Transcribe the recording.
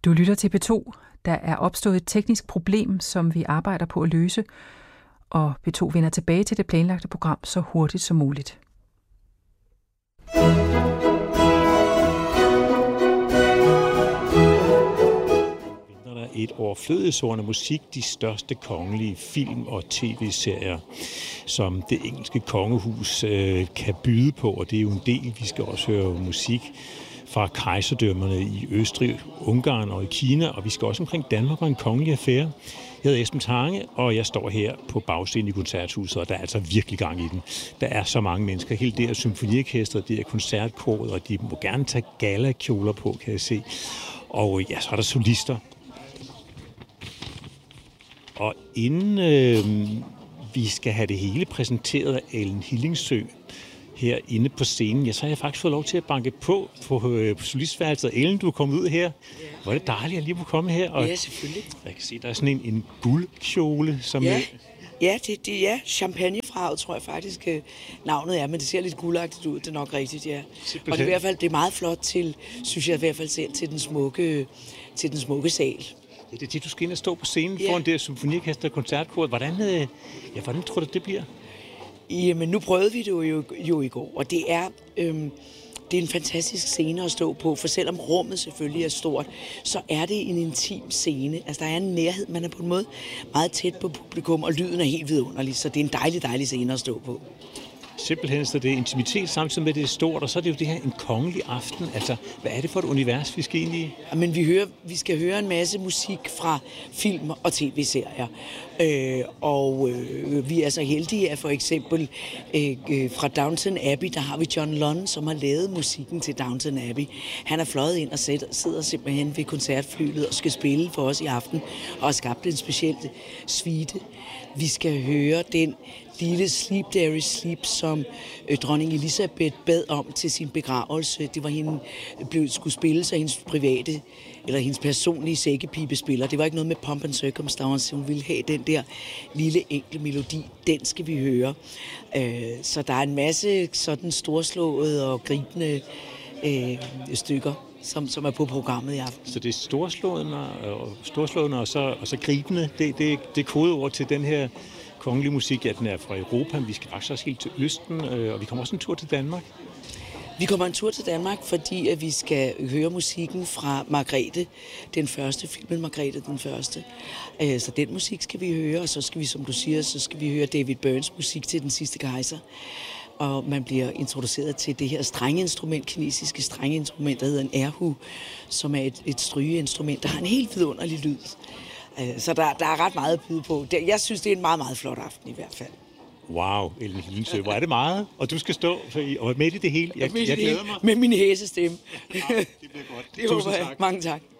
Du lytter til P2. Der er opstået et teknisk problem, som vi arbejder på at løse, og P2 vender tilbage til det planlagte program så hurtigt som muligt. Et overflødighedshorn af musik, de største kongelige film- og tv-serier, som det engelske kongehus kan byde på, og det er jo en del. Vi skal også høre musik fra kejserdømmerne i Østrig, Ungarn og i Kina, og vi skal også omkring Danmark og en kongelig affære. Jeg hedder Esben Tange, og jeg står her på bagscenen i Koncerthuset, og der er altså virkelig gang i den. Der er så mange mennesker. Helt det er symfoniorkestret, det er koncertkoret, og de må gerne tage galakjoler på, kan jeg se. Og ja, så er der solister. Og inden vi skal have det hele præsenteret af Ellen Hillingsø herinde på scenen, ja, så har jeg faktisk fået lov til at banke på solistværelset. Ellen, du er kommet ud her. Ja. Hvor er det dejligt at lige kunne komme her. Og ja, selvfølgelig. Jeg kan se, der er sådan en guldkjole, som... Ja, ja det er champagnefarvet, tror jeg faktisk navnet er, men det ser lidt guldagtigt ud, det er nok rigtigt, ja. Simpelthen. Og det er i hvert fald det er meget flot til, synes jeg i hvert fald selv, til den smukke sal. Det er det, du skal ind og stå på scenen foran det symfoniorkester og koncertkoret. Hvordan tror du, det bliver? Jamen, nu prøvede vi det jo i går, og det er en fantastisk scene at stå på, for selvom rummet selvfølgelig er stort, så er det en intim scene. Altså, der er en nærhed, man er på en måde meget tæt på publikum, og lyden er helt vidunderlig, så det er en dejlig scene at stå på. Simpelthen, så det er intimitet samtidig med, det er stort, og så er det jo det her en kongelig aften. Altså, hvad er det for et univers, vi skal ind i? Men vi skal høre en masse musik fra film og tv-serier. Vi er så heldige, at for eksempel fra Downton Abbey, der har vi John Lunn, som har lavet musikken til Downton Abbey. Han er fløjet ind og sidder simpelthen ved koncertflylet og skal spille for os i aften, og har skabt en speciel suite. Vi skal høre den lille Sleep There is Sleep, som dronning Elisabeth bad om til sin begravelse. Det var hende, skulle spille sig hendes personlige sækkepibespiller. Det var ikke noget med pomp and circumstance. Hun ville have den der lille enkle melodi. Den skal vi høre. Så der er en masse sådan storslåede og gribende stykker, som er på programmet i aften. Så det er storslående og så gribende. Det er kodeord til den her kongelige musik. Ja, den er fra Europa, men vi skal faktisk også helt til Østen, og vi kommer også en tur til Danmark. Vi kommer en tur til Danmark, fordi at vi skal høre musikken fra Margrethe, den første, filmen Margrethe den første. Så den musik skal vi høre, og så skal vi, som du siger, så skal vi høre David Byrnes musik til Den sidste kejser. Og man bliver introduceret til det her strengeinstrument, kinesiske strengeinstrument, der hedder en erhu, som er et strygeinstrument, der har en helt vidunderlig lyd. Så der er ret meget at byde på. Jeg synes, det er en meget, meget flot aften i hvert fald. Wow, Ellen Hillingsø, hvor er det meget? Og du skal stå og midt i det hele. Jeg glæder mig. Med min hæsestemme. Ja, det bliver godt. Det håber jeg. Mange tak.